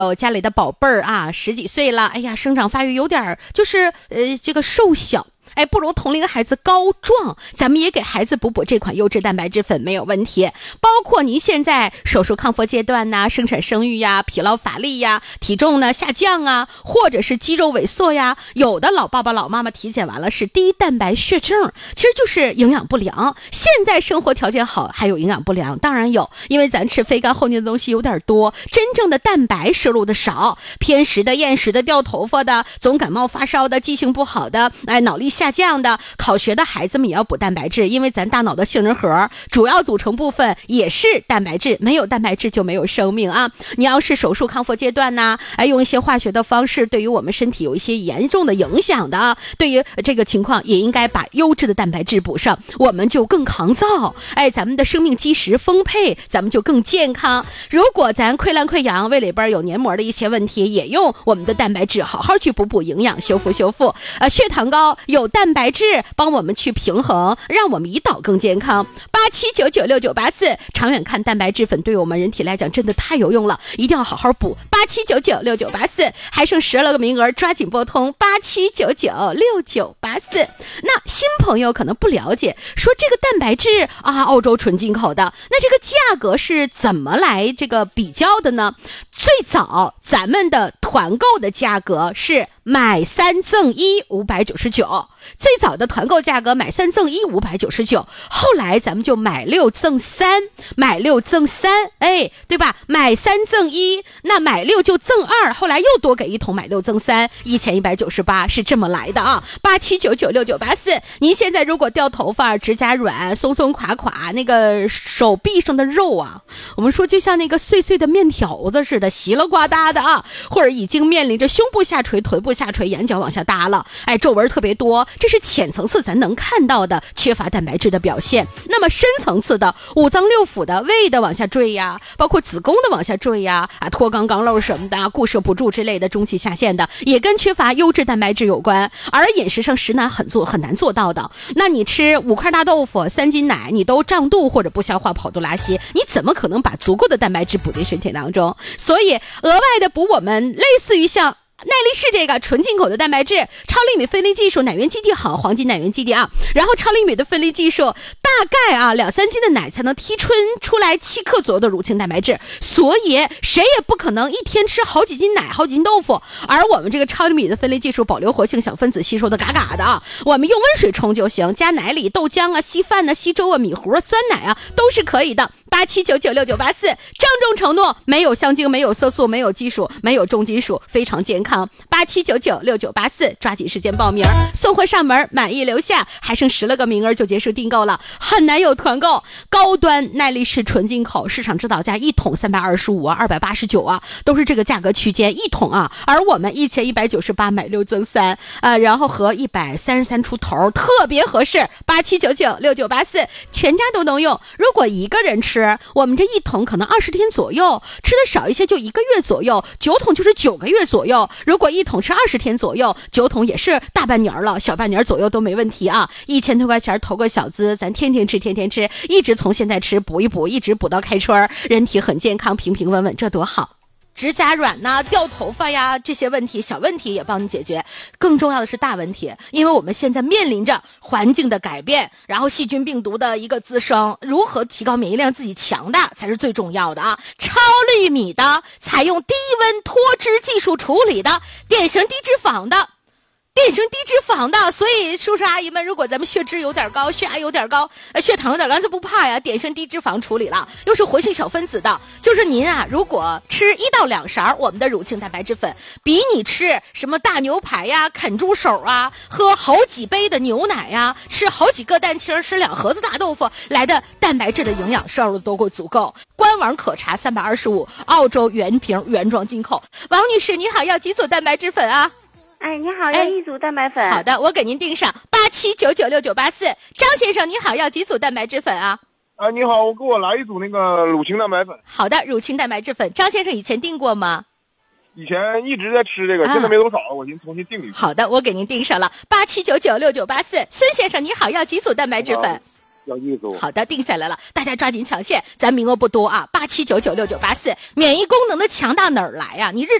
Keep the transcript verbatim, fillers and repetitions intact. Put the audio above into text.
哦，家里的宝贝儿啊，十几岁了，哎呀，生长发育有点就是呃这个瘦小。哎，不如同龄孩子高壮，咱们也给孩子补补这款优质蛋白质粉没有问题。包括您现在手术康复阶段呐、生产生育呀、疲劳乏力呀、体重呢下降啊，或者是肌肉萎缩呀，有的老爸爸老妈妈体检完了是低蛋白血症，其实就是营养不良。现在生活条件好，还有营养不良，当然有，因为咱吃肥甘厚腻的东西有点多，真正的蛋白摄入的少，偏食的、厌食的、掉头发的、总感冒发烧的、记性不好的，哎，脑力下降的，考学的孩子们也要补蛋白质，因为咱大脑的杏仁核主要组成部分也是蛋白质，没有蛋白质就没有生命啊。你要是手术康复阶段呢，哎，用一些化学的方式对于我们身体有一些严重的影响的啊，对于这个情况也应该把优质的蛋白质补上，我们就更抗造，哎，咱们的生命基石丰沛，咱们就更健康。如果咱溃烂溃疡，胃里边有黏膜的一些问题，也用我们的蛋白质好好去补补营养，修复修复。呃，血糖高有蛋白质帮我们去平衡，让我们胰岛更健康。八七九九六九八四，长远看蛋白质粉对我们人体来讲真的太有用了，一定要好好补。八七九九六九八四，还剩十来个名额，抓紧拨通八七九九六九八四。那新朋友可能不了解，说这个蛋白质啊，澳洲纯进口的，那这个价格是怎么来这个比较的呢？最早咱们的团购的价格是买三赠一五百九十九，最早的团购价格买三赠一五百九十九，后来咱们就买六赠三，买六赠三，哎，对吧？买三赠一，那买六就赠二，后来又多给一桶买六赠三，一千一百九十八是这么来的啊。八七九九六九八四，您现在如果掉头发、指甲软、松松垮垮，那个手臂上的肉啊，我们说就像那个碎碎的面条子似的，稀了呱嗒的啊，或者已经面临着胸部下垂、臀部下垂、眼角往下耷了，哎，皱纹特别多，这是浅层次咱能看到的缺乏蛋白质的表现。那么深层次的五脏六腑的胃的往下坠呀，包括子宫的往下坠呀，啊，脱肛肛瘘什么的，固摄不住之类的中气下陷的，也跟缺乏优质蛋白质有关。而饮食上实难很做很难做到的，那你吃五块大豆腐、三斤奶，你都胀肚或者不消化、跑肚拉稀，你怎么可能把足够的蛋白质补进身体当中？所以额外的补我们类似于像耐力士这个纯进口的蛋白质，超厘米分离技术，奶源基地好，黄金奶源基地啊，然后超厘米的分离技术，大概啊两三斤的奶才能提纯出来七克左右的乳清蛋白质，所以谁也不可能一天吃好几斤奶、好几斤豆腐。而我们这个超厘米的分离技术，保留活性，小分子吸收的嘎嘎的啊，我们用温水冲就行，加奶里、豆浆啊、稀饭啊、稀粥啊、米糊啊、酸奶啊都是可以的。八七九九六九八四，郑重承诺没有香精、没有色素、没有激素、没有重金属，非常健康。八七九九六九八四，抓紧时间报名，送货上门，满意留下，还剩十来个名额就结束订购了，很难有团购。高端耐力士纯进口，市场指导价一桶三百二十五啊，二百八十九啊，都是这个价格区间一桶啊。而我们一千一百九十八买六赠三啊，然后和一百三十三出头，特别合适。八七九九六九八四，全家都能用。如果一个人吃，我们这一桶可能二十天左右，吃的少一些就一个月左右，九桶就是九个月左右。如果一桶吃二十天左右，九桶也是大半年了，小半年左右都没问题啊。一千多块钱投个小资，咱天天吃，天天吃，一直从现在吃补一补，一直补到开春，人体很健康，平平稳稳，这多好。指甲软呐、掉头发呀，这些问题小问题也帮你解决。更重要的是大问题，因为我们现在面临着环境的改变，然后细菌病毒的一个滋生，如何提高免疫力让自己强大才是最重要的啊！超粒米的，采用低温脱脂技术处理的，典型低脂肪的。典型低脂肪的，所以叔叔阿姨们，如果咱们血脂有点高，血压有点高，呃，血糖有点高，咱不怕呀，典型低脂肪处理了，又是活性小分子的，就是您啊，如果吃一到两勺我们的乳清蛋白质粉，比你吃什么大牛排呀、啃猪手啊，喝好几杯的牛奶呀，吃好几个蛋清，吃两盒子大豆腐来的蛋白质的营养摄入都够足够。官网可查三百二十五，澳洲原瓶原装进口。王女士，你好，要几组蛋白质粉啊？ 哎，你好，要一组蛋白粉。 好的，我给您订上八七九九六九八四。张先生，你好，要几组蛋白质粉啊？ 啊，你好，我给我来一组那个乳清蛋白粉。 好的，乳清蛋白质粉。张先生以前订过吗？ 以前一直在吃这个，啊、现在没多少了，我寻思重新订一个。 好的，我给您订上了八七九九六九八四。孙先生，你好，要几组蛋白质粉？ 有意思。 好的，定下来了，大家抓紧抢线，咱名额不多啊，八七九九六九八四。免疫功能的强大哪儿来啊？你日